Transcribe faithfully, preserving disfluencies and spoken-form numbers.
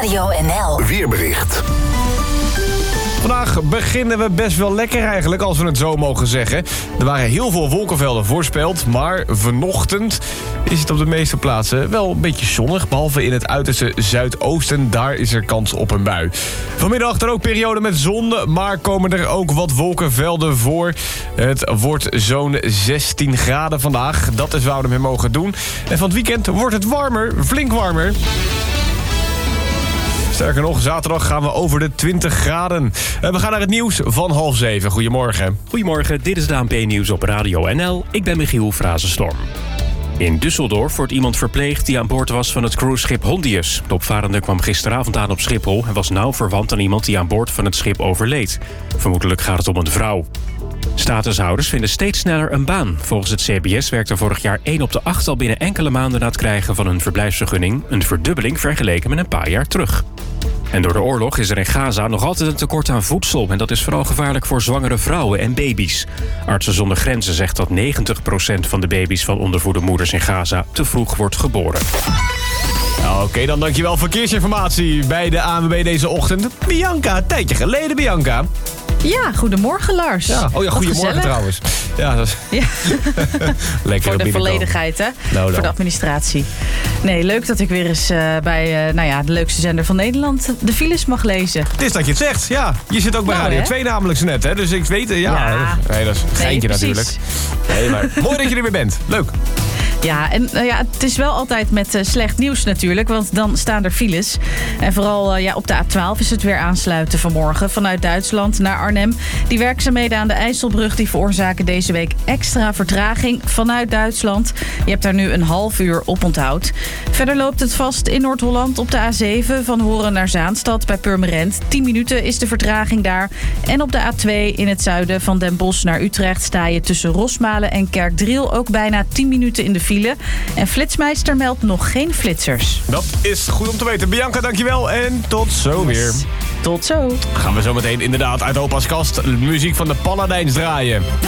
Radio N L Weerbericht. Vandaag beginnen we best wel lekker eigenlijk, als we het zo mogen zeggen. Er waren heel veel wolkenvelden voorspeld, maar vanochtend is het op de meeste plaatsen wel een beetje zonnig. Behalve in het uiterste zuidoosten, daar is er kans op een bui. Vanmiddag dan ook periode met zon, maar komen er ook wat wolkenvelden voor. Het wordt zo'n zestien graden vandaag, dat is waar we ermee mogen doen. En van het weekend wordt het warmer, flink warmer. Sterker nog, zaterdag gaan we over de twintig graden. We gaan naar het nieuws van half zeven. Goedemorgen. Goedemorgen, dit is de A N P-nieuws op Radio N L. Ik ben Michiel Frazenstorm. In Düsseldorf wordt iemand verpleegd die aan boord was van het cruiseschip Hondius. De opvarende kwam gisteravond aan op Schiphol en was nauw verwant aan iemand die aan boord van het schip overleed. Vermoedelijk gaat het om een vrouw. Statushouders vinden steeds sneller een baan. Volgens het C B S werkte vorig jaar één op de acht al binnen enkele maanden na het krijgen van een verblijfsvergunning. Een verdubbeling vergeleken met een paar jaar terug. En door de oorlog is er in Gaza nog altijd een tekort aan voedsel. En dat is vooral gevaarlijk voor zwangere vrouwen en baby's. Artsen zonder Grenzen zegt dat negentig procent van de baby's van ondervoede moeders in Gaza te vroeg wordt geboren. Oké, okay, dan dankjewel. Verkeersinformatie bij de A N W B deze ochtend. Bianca, een tijdje geleden, Bianca. Ja, goedemorgen Lars. Ja. Oh ja, goedemorgen trouwens. Ja, dat is... ja. Lekker voor de volledigheid, hè? Nou, voor de administratie. Nee, leuk dat ik weer eens uh, bij uh, nou ja, de leukste zender van Nederland de files mag lezen. Het is dat je het zegt, ja. Je zit ook bij nou, Radio twee namelijk zo net, hè? Dus ik weet, ja. ja. Nee, dat is een geintje nee, natuurlijk. Nee, maar mooi dat je er weer bent. Leuk. Ja, en uh, ja, het is wel altijd met uh, slecht nieuws natuurlijk, want dan staan er files. En vooral uh, ja, op de A twaalf is het weer aansluiten vanmorgen vanuit Duitsland naar Arnhem. Die werkzaamheden aan de IJsselbrug die veroorzaken deze week extra vertraging vanuit Duitsland. Je hebt daar nu een half uur op onthoud. Verder loopt het vast in Noord-Holland op de A zeven van Horen naar Zaanstad bij Purmerend. tien minuten is de vertraging daar. En op de A twee in het zuiden van Den Bosch naar Utrecht sta je tussen Rosmalen en Kerkdriel ook bijna tien minuten in de file. En Flitsmeister meldt nog geen flitsers. Dat is goed om te weten. Bianca, dankjewel en tot zo weer. Tot zo. Gaan we zo meteen inderdaad uit opa's kast muziek van de Paladijns draaien.